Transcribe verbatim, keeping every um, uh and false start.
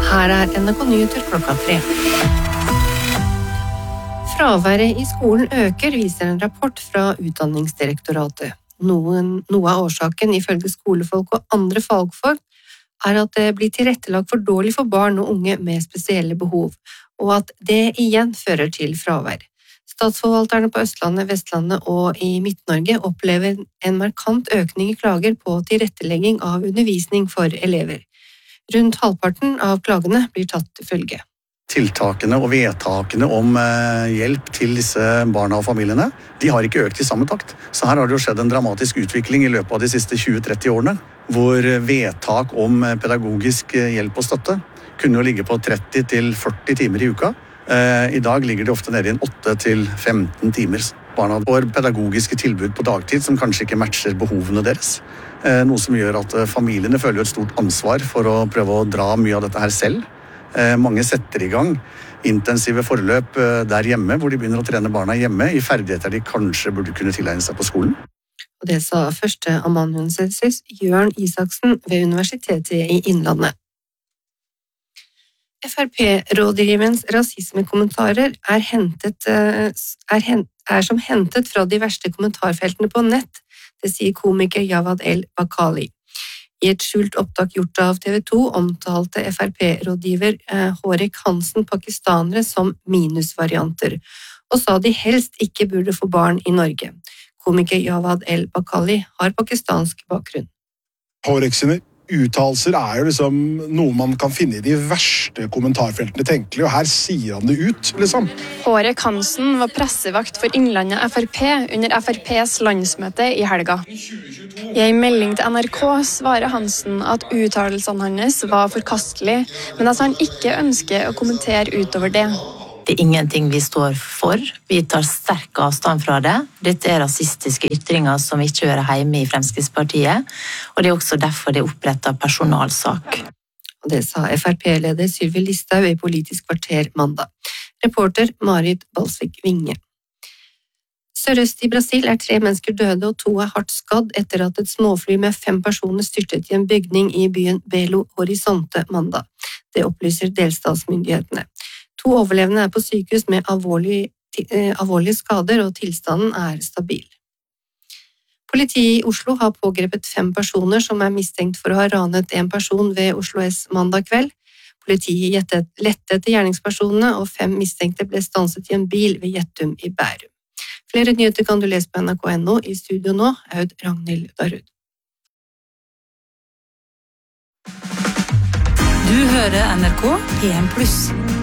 Her er N R K Nyheter klokka tre. Fraværet i skolen øker, viser en rapport fra Utdanningsdirektoratet. Noen, noe av årsaken ifølge skolefolk og andre fagfolk er at det blir tilrettelagt for dårlig for barn og unge med spesielle behov, og at det igjen fører til fravær. Statsforvalterne på Østlandet, Vestlandet og i Midt-Norge opplever en markant økning i klager på tilrettelegging av undervisning for elever. Rundt halvparten av klagene blir tatt til følge. Tiltakene og vedtakene om hjelp til disse barna og familiene, de har ikke økt i samme takt. Så her har det jo skjedd en dramatisk utvikling i løpet av de siste tjue til tretti årene, hvor vedtak om pedagogisk hjelp og støtte kunne jo ligge på tretti til førti timer i uka. I dag ligger det ofte nede i en åtte til femten timer. Barna får pedagogiske tilbud på dagtid som kanskje ikke matcher behovene deres. Noe som gjør at familiene føler et stort ansvar for å prøve å dra mye av dette her selv. Mange setter i gang intensive forløp der hjemme, hvor de begynner å trene barna hjemme i ferdigheter de kanskje burde kunne tilegne seg på skolen. Og det sa første amanuensis Jørn Isaksen ved Universitetet i Innlandet. F R P-rådgiverens rasismekommentarer er, hentet, er, hen, er som hentet fra de verste kommentarfeltene på nett, det sier komiker Jawad El-Bakali. I et skjult opptak gjort av T V to omtalte F R P-rådgiver eh, Hårek Hansen pakistanere som minusvarianter, og sa de helst ikke burde få barn i Norge. Komiker Jawad El-Bakali har pakistansk bakgrunn. Hårek sine uttalelser er jo liksom noe man kan finne i de verste kommentarfeltene tenkelig, og her sier han det ut, liksom. Hårek Hansen var pressevakt for Innlandet F R P under F R P's landsmøte i helga. I en melding til N R K svarer Hansen at uttalelsene hans var forkastelige, men at han ikke ønsker å kommentere utover det. Det er ingenting vi står for. Vi tar sterk avstand fra det. Dette er rasistiske ytringer som ikke hører hjemme i Fremskrittspartiet, og det er også derfor det er opprettet personalsak. Og det sa F R P-leder Sylvi Listhaug i Politisk kvarter mandag. Reporter Marit Balsvik Vinge. Sørøst i Brasil er tre mennesker døde og to er hardt skadd etter at et småfly med fem personer styrtet i en bygning i byen Belo Horizonte mandag. Det opplyser delstatsmyndighetene. To overlevende er på sykehus med alvorlige, eh, alvorlige skader, og tilstanden er stabil. Politiet i Oslo har pågrepet fem personer som er mistenkt for å ha ranet en person ved Oslo S mandag kveld. Politiet lette etter gjerningspersonene, og fem mistenkte ble stanset i en bil ved Gjettum i Bærum. Flere nyheter kan du lese på N R K punktum N O. I studio nå, Aud Ragnhild Darud. Du hører N R K P en pluss.